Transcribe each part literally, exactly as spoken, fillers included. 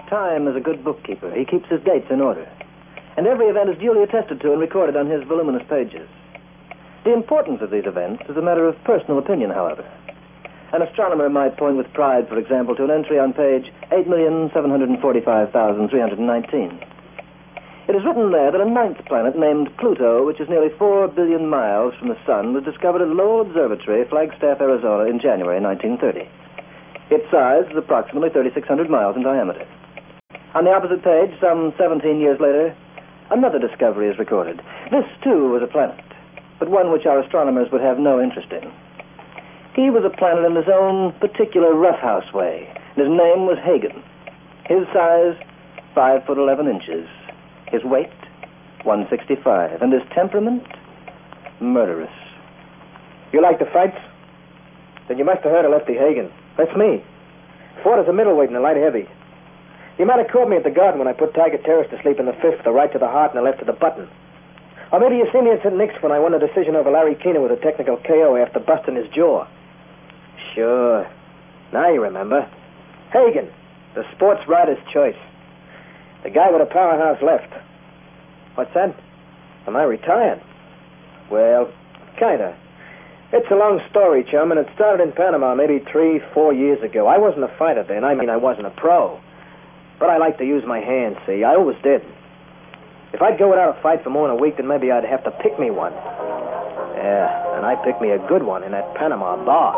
Time is a good bookkeeper. He keeps his dates in order. And every event is duly attested to and recorded on his voluminous pages. The importance of these events is a matter of personal opinion, however. An astronomer might point with pride, for example, to an entry on page eight million seven hundred forty-five thousand three hundred nineteen. It is written there that a ninth planet named Pluto, which is nearly four billion miles from the sun, was discovered at Lowell Observatory, Flagstaff, Arizona, in January nineteen thirty. Its size is approximately thirty-six hundred miles in diameter. On the opposite page, some seventeen years later, another discovery is recorded. This, too, was a planet, but one which our astronomers would have no interest in. He was a planet in his own particular roughhouse way, and his name was Hagen. His size, five foot eleven inches. His weight, one sixty-five, and his temperament, murderous. You like the fights? Then you must have heard of Lefty Hagen. That's me. Fought as a middleweight in the light heavy. You might have caught me at the Garden when I put Tiger Terrace to sleep in the fifth, the right to the heart and the left to the button. Or maybe you see me at Saint Nick's when I won a decision over Larry Keener with a technical K O after busting his jaw. Sure. Now you remember. Hagen, the sports writer's choice. The guy with a powerhouse left. What's that? Am I retired? Well, kinda. It's a long story, chum, and it started in Panama maybe three, four years ago. I wasn't a fighter then. I mean, I wasn't a pro. But I like to use my hands, see? I always did. If I'd go without a fight for more than a week, then maybe I'd have to pick me one. Yeah, and I picked me a good one in that Panama bar.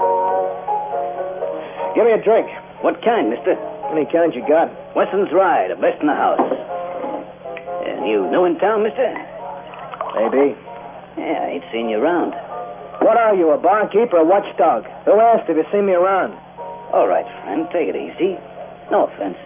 Give me a drink. What kind, mister? Any kind you got. Wesson's Rye, the best in the house. And you new in town, mister? Maybe. Yeah, I ain't seen you around. What are you, a barkeeper or a watchdog? Who asked if you seen me around? All right, friend, take it easy. No offense.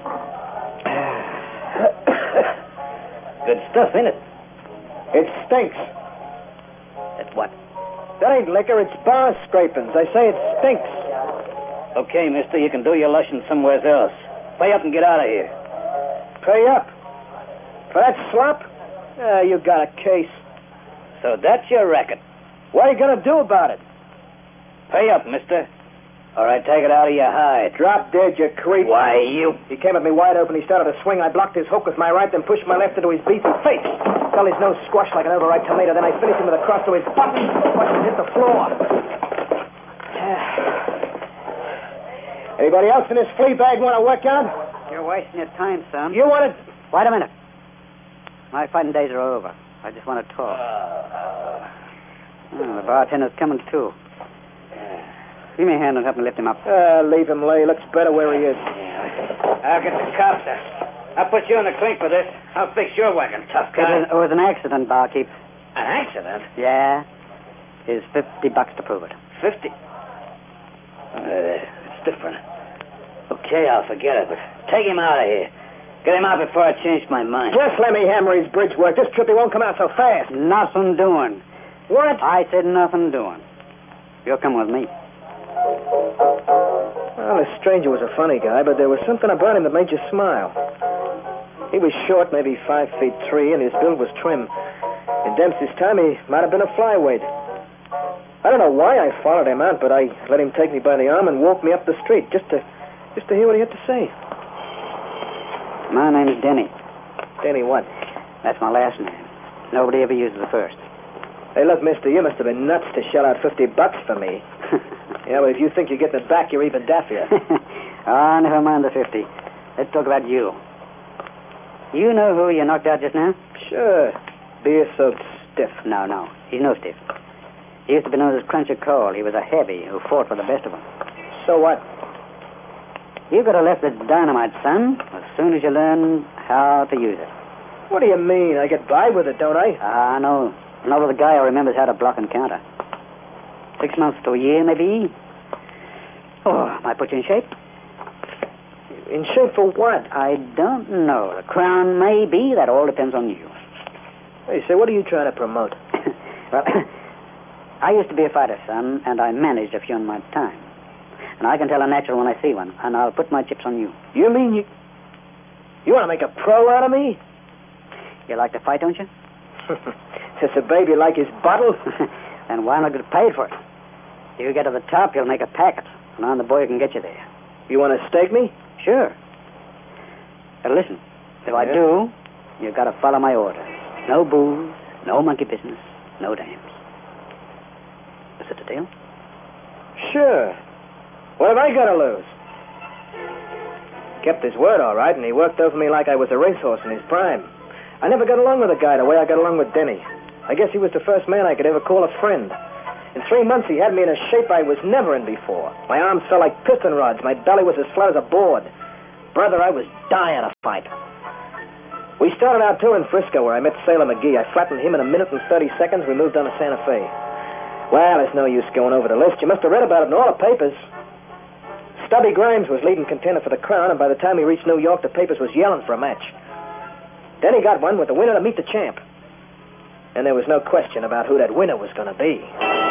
Good stuff, ain't it? It stinks. That's what? That ain't liquor, it's bar scrapings. I say it stinks. Okay, mister, you can do your lushing somewhere else. Pay up and get out of here. Pay up? For that slop? Ah, you got a case. So that's your racket. What are you going to do about it? Pay up, mister. All right, take it out of your hide. Drop dead, you creep. Why, you... He came at me wide open. He started to swing. I blocked his hook with my right, then pushed my left into his beefy face. Fell his nose squashed like an overripe tomato. Then I finished him with a cross to his butt. Watched him hit the floor. Anybody else in this flea bag want to work out? You're wasting your time, son. You want to... Wait a minute. My fighting days are over. I just want to talk. Oh, the bartender's coming, too. Give me a hand and help me lift him up. Uh, leave him lay. Looks better where he is. I'll get the cops. I'll put you in the clink for this. I'll fix your wagon, tough It guy. was, it was an accident, barkeep. An accident? Yeah. Here's fifty bucks to prove it. Fifty? Uh, it's different. Okay, I'll forget it, but take him out of here. Get him out before I change my mind. Just let me hammer his bridge work. This trip he won't come out so fast. Nothing doing. What? I said nothing doing. You'll come with me. Well, this stranger was a funny guy, but there was something about him that made you smile. He was short, maybe five feet three, and his build was trim. In Dempsey's time, he might have been a flyweight. I don't know why I followed him out, but I let him take me by the arm and walk me up the street just to, just to hear what he had to say. My name's Denny. Denny what? That's my last name. Nobody ever uses the first. Hey, look, mister, you must have been nuts to shell out fifty bucks for me. Yeah, but if you think you're getting it back, you're even daffier. Ah, oh, never mind the fifty. Let's talk about you. You know who you knocked out just now? Sure. Beer soaked stiff. No, no. He's no stiff. He used to be known as Cruncher Cole. He was a heavy who fought for the best of them. So what? You could have left the dynamite, son, as soon as you learn how to use it. What do you mean? I get by with it, don't I? Ah, uh, no. Not with a guy who remembers how to block and counter. Six months to a year, maybe. Oh, might put you in shape. In shape for what? I don't know. The crown may be. That all depends on you. Hey, say, what are you trying to promote? Well, I used to be a fighter, son, and I managed a few in my time. And I can tell a natural when I see one, and I'll put my chips on you. You mean you... You want to make a pro out of me? You like to fight, don't you? Does a baby like his bottle? And why not get paid for it? If you get to the top, you'll make a packet, and I'm the boy who can get you there. You want to stake me? Sure. Now listen, if I Yeah? do, you got to follow my order. No booze, no monkey business, no dames. Is it a deal? Sure. What have I got to lose? Kept his word all right, and he worked over me like I was a racehorse in his prime. I never got along with a guy the way I got along with Denny. I guess he was the first man I could ever call a friend. In three months, he had me in a shape I was never in before. My arms felt like piston rods. My belly was as flat as a board. Brother, I was dying to fight. We started out too in Frisco, where I met Sailor McGee. I flattened him in a minute and thirty seconds. We moved on to Santa Fe. Well, there's no use going over the list. You must have read about it in all the papers. Stubby Grimes was leading contender for the crown, and by the time he reached New York, the papers was yelling for a match. Then he got one with the winner to meet the champ. And there was no question about who that winner was going to be.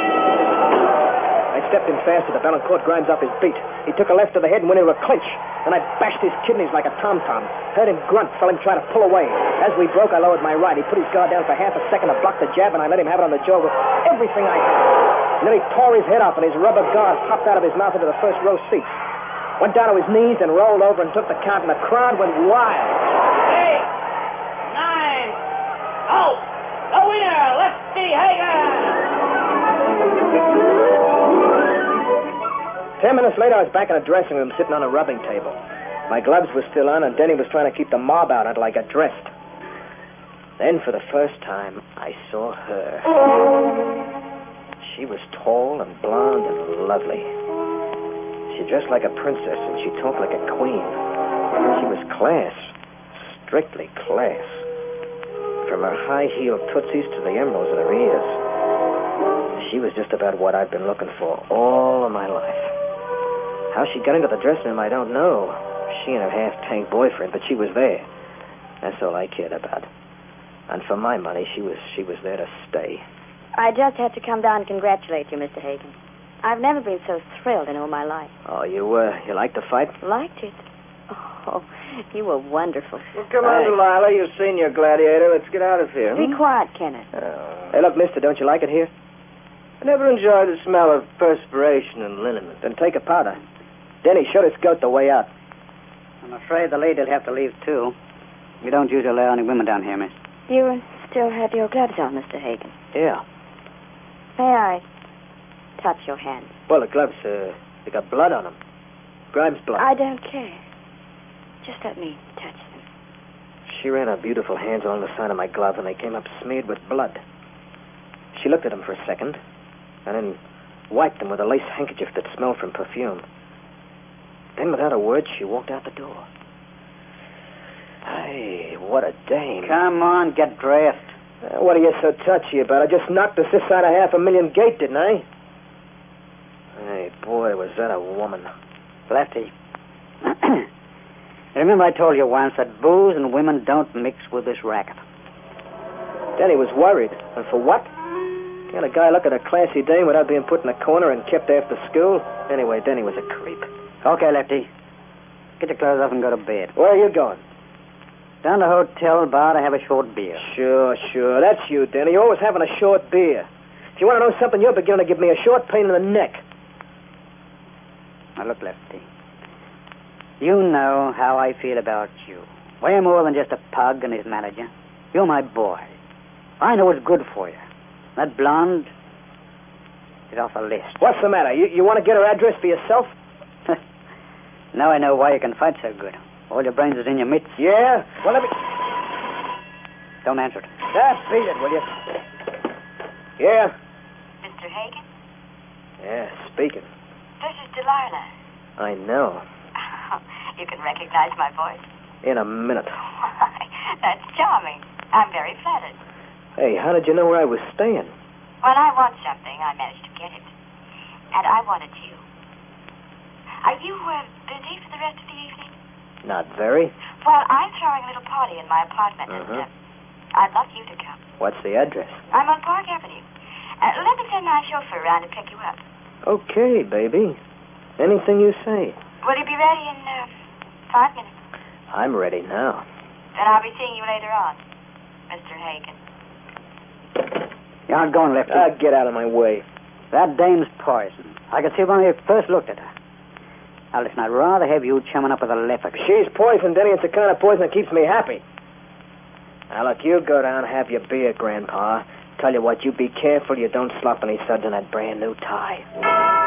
I stepped in fast to the bell and caught Grimes off his beat. He took a left to the head and went into a clinch. Then I bashed his kidneys like a tom-tom. Heard him grunt, felt him try to pull away. As we broke, I lowered my right. He put his guard down for half a second to block the jab, and I let him have it on the jaw with everything I had. And then he tore his head off, and his rubber guard popped out of his mouth into the first row seats. Went down to his knees and rolled over and took the count, and the crowd went wild. Eight, nine, out. The winner, Lefty Hagen. Ten minutes later, I was back in a dressing room sitting on a rubbing table. My gloves were still on, and Denny was trying to keep the mob out until I got dressed. Then, for the first time, I saw her. She was tall and blonde and lovely. She dressed like a princess, and she talked like a queen. She was class, strictly class. From her high-heeled tootsies to the emeralds in her ears. She was just about what I've been looking for all of my life. How she got into the dressing room, I don't know. She and her half-tanked boyfriend, but she was there. That's all I cared about. And for my money, she was she was there to stay. I just had to come down and congratulate you, Mister Hagen. I've never been so thrilled in all my life. Oh, you, uh, you liked the fight? Liked it? Oh, you were wonderful. Well, come on, Delilah. You've seen your gladiator. Let's get out of here. Be quiet, Kenneth. Uh, hey, look, mister, don't you like it here? I never enjoyed the smell of perspiration and liniment. Then take a powder. Denny, show this goat the way out. I'm afraid the lady'll have to leave, too. We don't usually allow any women down here, miss. You still have your gloves on, Mister Hagen. Yeah. May I touch your hands? Well, the gloves, uh, they got blood on them. Grimes' blood. I don't care. Just let me touch them. She ran her beautiful hands along the side of my glove, and they came up smeared with blood. She looked at them for a second, and then wiped them with a lace handkerchief that smelled from perfume. Then, without a word, she walked out the door. Hey, what a dame. Come on, get dressed. Uh, what are you so touchy about? I just knocked us this side of half a million gate, didn't I? Hey, boy, was that a woman. Lefty. Remember I told you once that booze and women don't mix with this racket. Denny was worried. And for what? Can't a guy look at a classy dame without being put in a corner and kept after school? Anyway, Denny was a creep. Okay, Lefty. Get your clothes off and go to bed. Where are you going? Down to the hotel bar to have a short beer. Sure, sure. That's you, Denny. You're always having a short beer. If you want to know something, you're beginning to give me a short pain in the neck. Now, look, Lefty. You know how I feel about you. Way more than just a pug and his manager. You're my boy. I know what's good for you. That blonde is off the list. What's the matter? You, you want to get her address for yourself? Now I know why you can fight so good. All your brains is in your mitts. Yeah? Well, let me... Don't answer it. Ah, beat it, will you? Yeah? Mister Hagen? Yeah, speaking. This is Delilah. I know. You can recognize my voice? In a minute. That's charming. I'm very flattered. Hey, how did you know where I was staying? When I want something, I manage to get it. And I wanted you. Are you uh, busy for the rest of the evening? Not very. Well, I'm throwing a little party in my apartment, Uh-huh. and uh, I'd love you to come. What's the address? I'm on Park Avenue. Uh, let me send my chauffeur around to pick you up. Okay, baby. Anything you say. Will you be ready in uh, five minutes? I'm ready now. Then I'll be seeing you later on, Mister Hagen. You're not going, Lefty. Ah, get out of my way. That dame's poison. I could see when I first looked at her. Now, listen, I'd rather have you chumming up with a leopard. She's poison, Denny. It's the kind of poison that keeps me happy. Now, look, you go down and have your beer, Grandpa. Tell you what, you be careful you don't slop any suds on that brand new tie.